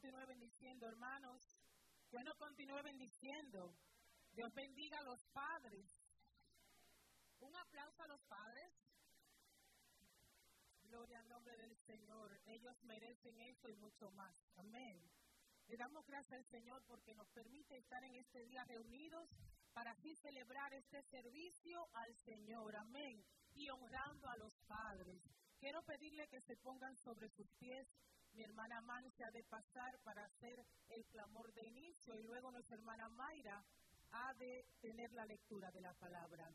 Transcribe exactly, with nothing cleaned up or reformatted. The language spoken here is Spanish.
continúe bendiciendo, hermanos. Dios nos continúe bendiciendo. Dios bendiga a los padres. Un aplauso a los padres. Gloria al nombre del Señor. Ellos merecen esto y mucho más. Amén. Le damos gracias al Señor porque nos permite estar en este día reunidos para así celebrar este servicio al Señor. Amén. Y honrando a los padres. Quiero pedirle que se pongan sobre sus pies. Mi hermana Mancia ha de pasar para hacer el clamor de inicio y luego nuestra hermana Mayra ha de tener la lectura de la palabra.